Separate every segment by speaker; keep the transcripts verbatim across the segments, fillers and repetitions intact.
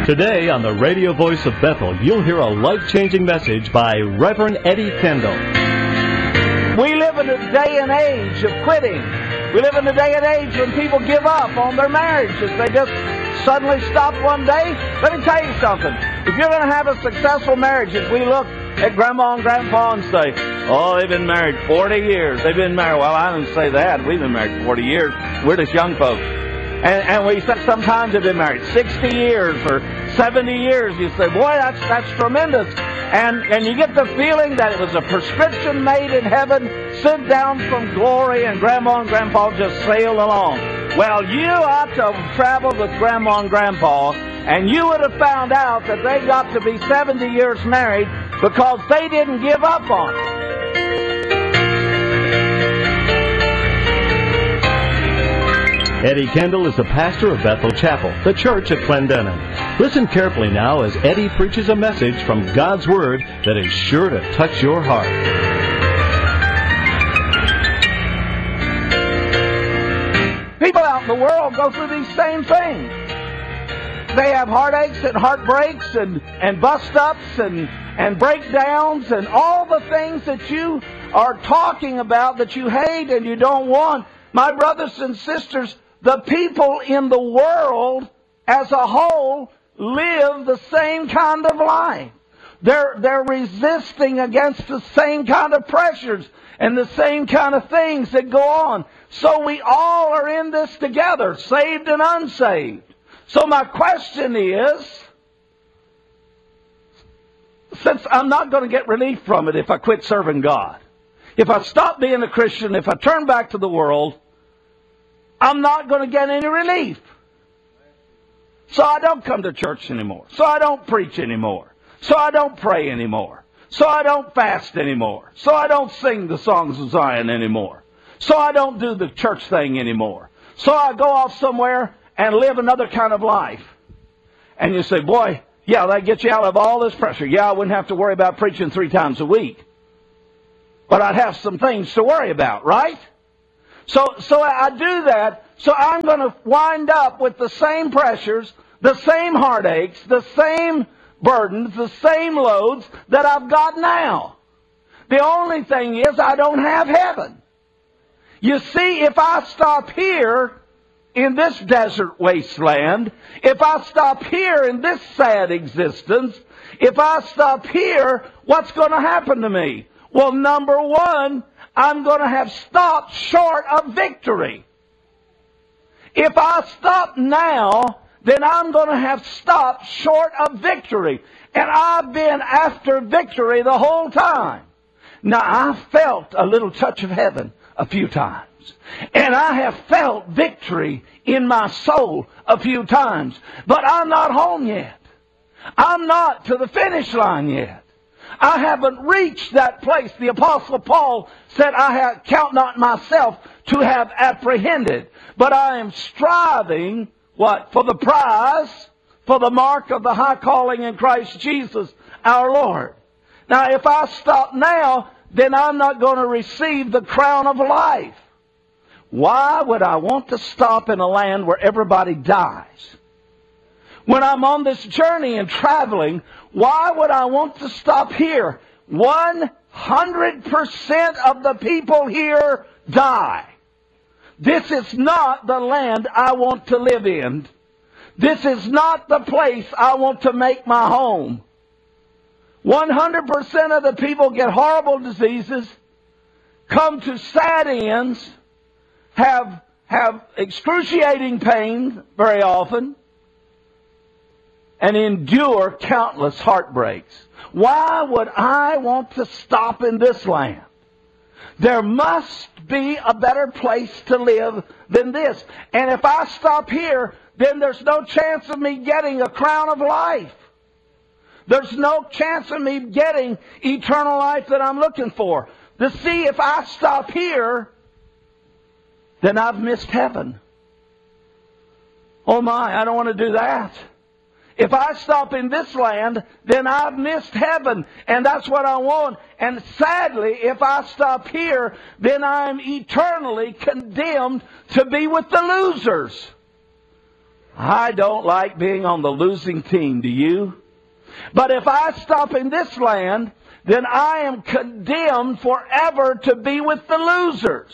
Speaker 1: Today on the radio voice of Bethel, you'll hear a life-changing message by Reverend Eddie Kendall.
Speaker 2: We live in a day and age of quitting. We live in a day and age when people give up on their marriages. They just suddenly stop one day. Let me tell you something. If you're going to have a successful marriage, if we look at Grandma and Grandpa and say, oh, they've been married forty years. They've been married. Well, I didn't say that. We've been married forty years. We're just young folks. And, and we said sometimes they've been married sixty years or seventy years. You say, boy, that's that's tremendous. And and you get the feeling that it was a prescription made in heaven, sent down from glory, and Grandma and Grandpa just sailed along. Well, you ought to have traveled with Grandma and Grandpa, and you would have found out that they got to be seventy years married because they didn't give up on it.
Speaker 1: Eddie Kendall is the pastor of Bethel Chapel, the church at Clendenin. Listen carefully now as Eddie preaches a message from God's Word that is sure to touch your heart.
Speaker 2: People out in the world go through these same things. They have heartaches and heartbreaks and, and bust-ups and, and breakdowns and all the things that you are talking about that you hate and you don't want. My brothers and sisters, the people in the world as a whole live the same kind of life. They're, they're resisting against the same kind of pressures and the same kind of things that go on. So we all are in this together, saved and unsaved. So my question is, since I'm not going to get relief from it if I quit serving God, if I stop being a Christian, if I turn back to the world, I'm not going to get any relief. So I don't come to church anymore. So I don't preach anymore. So I don't pray anymore. So I don't fast anymore. So I don't sing the songs of Zion anymore. So I don't do the church thing anymore. So I go off somewhere and live another kind of life. And you say, boy, yeah, that gets you out of all this pressure. Yeah, I wouldn't have to worry about preaching three times a week. But I'd have some things to worry about, right? So, so I do that, so I'm going to wind up with the same pressures, the same heartaches, the same burdens, the same loads that I've got now. The only thing is I don't have heaven. You see, if I stop here in this desert wasteland, if I stop here in this sad existence, if I stop here, what's going to happen to me? Well, number one, I'm going to have stopped short of victory. If I stop now, then I'm going to have stopped short of victory. And I've been after victory the whole time. Now, I felt a little touch of heaven a few times. And I have felt victory in my soul a few times. But I'm not home yet. I'm not to the finish line yet. I haven't reached that place. The Apostle Paul said, I have, count not myself to have apprehended, but I am striving, what? For the prize, for the mark of the high calling in Christ Jesus our Lord. Now, if I stop now, then I'm not going to receive the crown of life. Why would I want to stop in a land where everybody dies? When I'm on this journey and traveling, why would I want to stop here? one hundred percent of the people here die. This is not the land I want to live in. This is not the place I want to make my home. one hundred percent of the people get horrible diseases, come to sad ends, have, have excruciating pain very often, and endure countless heartbreaks. Why would I want to stop in this land? There must be a better place to live than this. And if I stop here, then there's no chance of me getting a crown of life. There's no chance of me getting eternal life that I'm looking for. To see if I stop here, then I've missed heaven. Oh my, I don't want to do that. If I stop in this land, then I've missed heaven, and that's what I want. And sadly, if I stop here, then I'm eternally condemned to be with the losers. I don't like being on the losing team, do you? But if I stop in this land, then I am condemned forever to be with the losers.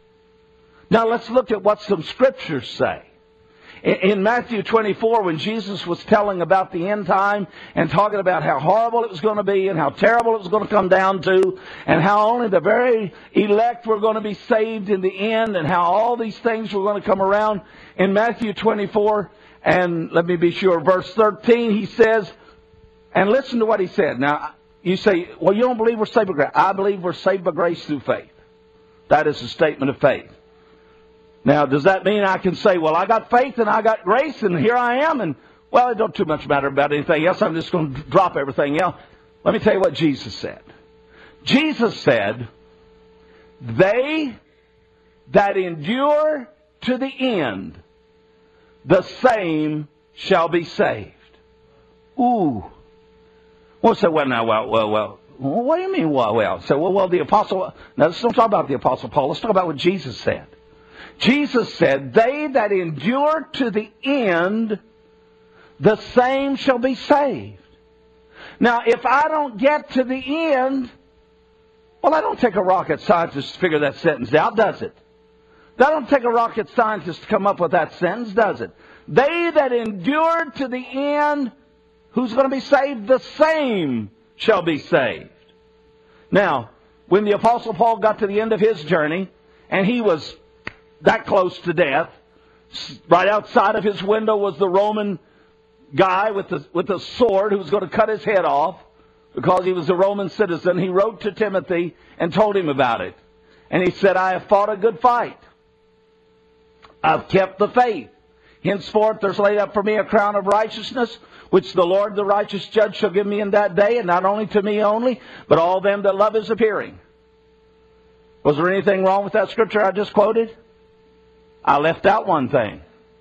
Speaker 2: Now let's look at what some scriptures say. In Matthew twenty-four, when Jesus was telling about the end time and talking about how horrible it was going to be and how terrible it was going to come down to and how only the very elect were going to be saved in the end and how all these things were going to come around, in Matthew twenty-four, and let me be sure, verse thirteen, he says, and listen to what he said. Now, you say, well, you don't believe we're saved by grace. I believe we're saved by grace through faith. That is a statement of faith. Now, does that mean I can say, well, I got faith and I got grace and here I am, and, well, it don't too much matter about anything else. I'm just going to drop everything else. Let me tell you what Jesus said. Jesus said, they that endure to the end, the same shall be saved. Ooh. Well, say, well, now, well, well, well. What do you mean, well, well? So, well, well, the apostle, now let's don't talk about the apostle Paul. Let's talk about what Jesus said. Jesus said, they that endure to the end, the same shall be saved. Now, if I don't get to the end, well, that don't take a rocket scientist to figure that sentence out, does it? That don't take a rocket scientist to come up with that sentence, does it? They that endure to the end, who's going to be saved? The same shall be saved. Now, when the Apostle Paul got to the end of his journey, and he was that close to death, right outside of his window was the Roman guy with the, with a sword who was going to cut his head off because he was a Roman citizen. He wrote to Timothy and told him about it. And he said, I have fought a good fight. I've kept the faith. Henceforth there's laid up for me a crown of righteousness, which the Lord the righteous judge shall give me in that day, and not only to me only, but all them that love his appearing. Was there anything wrong with that scripture I just quoted? I left out one thing.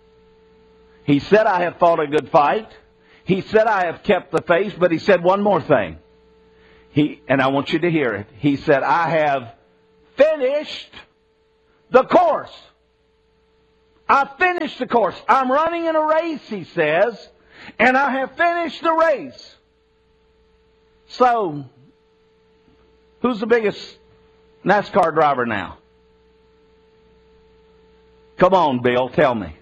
Speaker 2: He said, I have fought a good fight. He said, I have kept the faith, but he said one more thing. He, and I want you to hear it. He said, I have finished the course. I finished the course. I'm running in a race, he says, and I have finished the race. So, who's the biggest NASCAR driver now? Come on, Bill, tell me.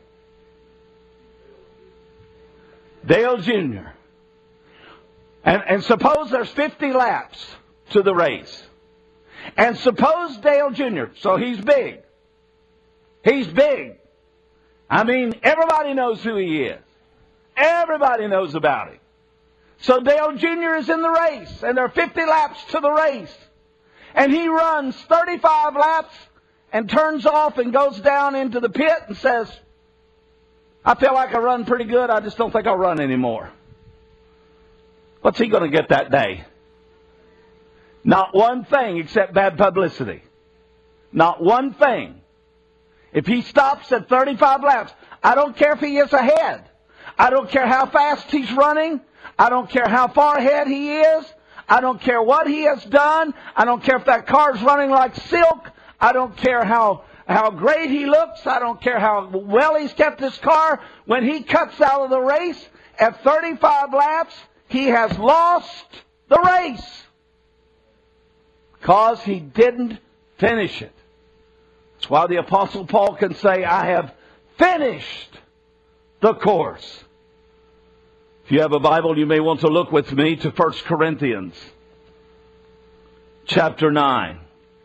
Speaker 2: Dale Junior And, and suppose there's fifty laps to the race. And suppose Dale Junior, so he's big. He's big. I mean, everybody knows who he is. Everybody knows about him. So Dale Junior is in the race, and there are fifty laps to the race. And he runs thirty-five laps and turns off and goes down into the pit and says, I feel like I run pretty good, I just don't think I'll run anymore. What's he going to get that day? Not one thing except bad publicity. Not one thing. If he stops at thirty-five laps, I don't care if he is ahead. I don't care how fast he's running. I don't care how far ahead he is. I don't care what he has done. I don't care if that car's running like silk. I don't care how, how great he looks. I don't care how well he's kept his car. When he cuts out of the race at thirty-five laps, he has lost the race because he didn't finish it. That's why the Apostle Paul can say, I have finished the course. If you have a Bible, you may want to look with me to First Corinthians chapter nine.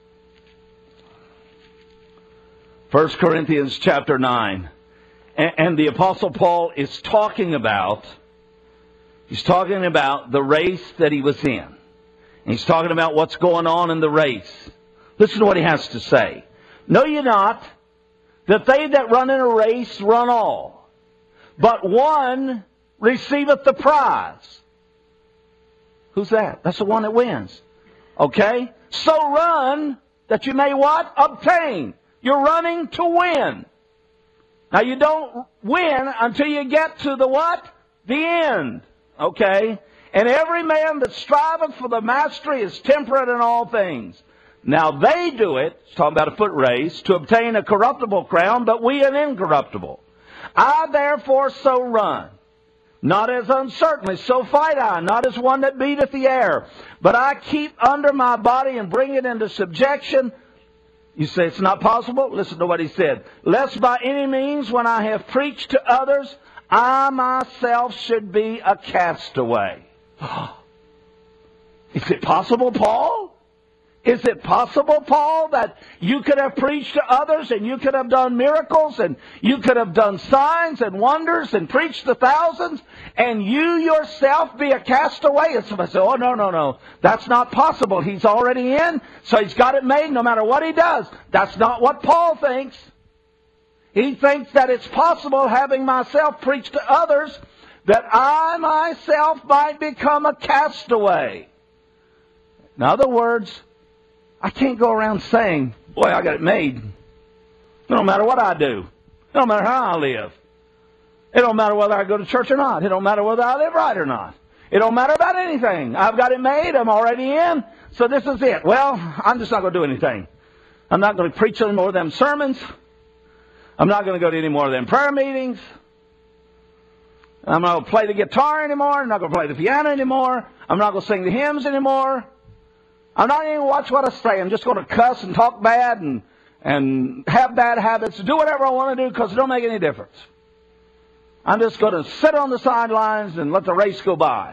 Speaker 2: First Corinthians chapter nine. And the Apostle Paul is talking about, he's talking about the race that he was in. And he's talking about what's going on in the race. Listen to what he has to say. Know ye not that they that run in a race run all, but one receiveth the prize. Who's that? That's the one that wins. Okay? So run that you may what? Obtain. You're running to win. Now you don't win until you get to the what? The end. Okay? And every man that striveth for the mastery is temperate in all things. Now they do it, it's talking about a foot race, to obtain a corruptible crown, but we an incorruptible. I therefore so run, not as uncertainly, so fight I, not as one that beateth the air, but I keep under my body and bring it into subjection. You say it's not possible? Listen to what he said. Lest by any means, when I have preached to others, I myself should be a castaway. Is it possible, Paul? Is it possible, Paul, that you could have preached to others and you could have done miracles and you could have done signs and wonders and preached to thousands and you yourself be a castaway? And somebody say, oh, no, no, no. That's not possible. He's already in, so he's got it made no matter what he does. That's not what Paul thinks. He thinks that it's possible, having myself preached to others, that I myself might become a castaway. In other words, I can't go around saying, boy, I got it made. It don't matter what I do. It don't matter how I live. It don't matter whether I go to church or not. It don't matter whether I live right or not. It don't matter about anything. I've got it made. I'm already in. So this is it. Well, I'm just not going to do anything. I'm not going to preach any more of them sermons. I'm not going to go to any more of them prayer meetings. I'm not going to play the guitar anymore. I'm not going to play the piano anymore. I'm not going to sing the hymns anymore. I'm not even going to watch what I say. I'm just going to cuss and talk bad and, and have bad habits, do whatever I want to do because it don't make any difference. I'm just going to sit on the sidelines and let the race go by.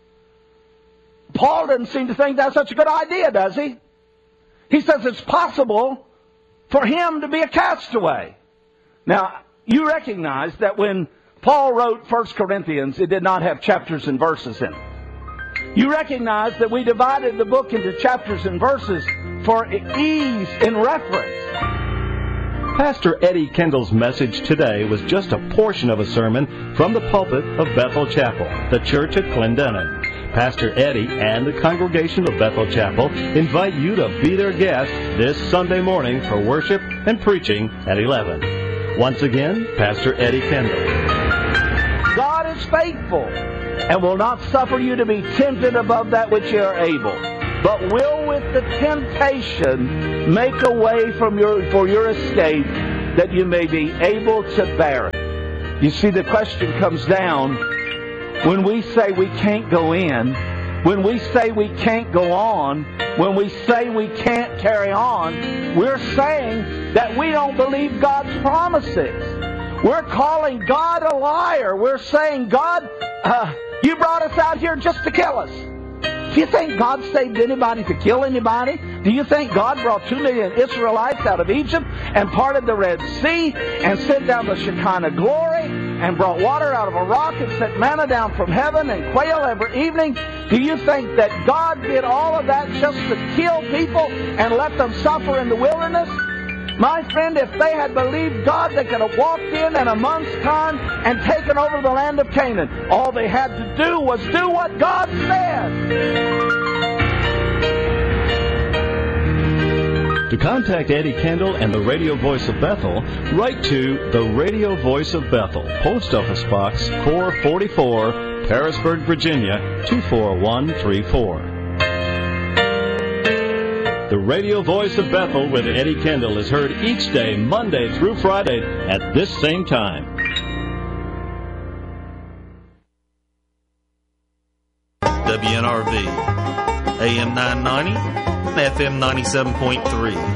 Speaker 2: Paul doesn't seem to think that's such a good idea, does he? He says it's possible for him to be a castaway. Now, you recognize that when Paul wrote First Corinthians, it did not have chapters and verses in it. You recognize that we divided the book into chapters and verses for ease in reference.
Speaker 1: Pastor Eddie Kendall's message today was just a portion of a sermon from the pulpit of Bethel Chapel, the church at Clendenin. Pastor Eddie and the congregation of Bethel Chapel invite you to be their guest this Sunday morning for worship and preaching at eleven. Once again, Pastor Eddie Kendall.
Speaker 2: God is faithful and will not suffer you to be tempted above that which you are able, but will with the temptation make a way from your, for your escape, that you may be able to bear it. You see, the question comes down, when we say we can't go in, when we say we can't go on, when we say we can't carry on, we're saying that we don't believe God's promises. We're calling God a liar. We're saying, God, uh, you brought us out here just to kill us. Do you think God saved anybody to kill anybody? Do you think God brought two million Israelites out of Egypt and parted the Red Sea and sent down the Shekinah glory and brought water out of a rock and sent manna down from heaven and quail every evening? Do you think that God did all of that just to kill people and let them suffer in the wilderness? My friend, if they had believed God, they could have walked in in a month's time and taken over the land of Canaan. All they had to do was do what God said.
Speaker 1: To contact Eddie Kendall and the Radio Voice of Bethel, write to the Radio Voice of Bethel, Post Office Box four forty-four, Parisburg, Virginia two four one three four. The Radio Voice of Bethel with Eddie Kendall is heard each day, Monday through Friday, at this same time.
Speaker 3: W N R V, A M nine ninety, F M ninety-seven point three.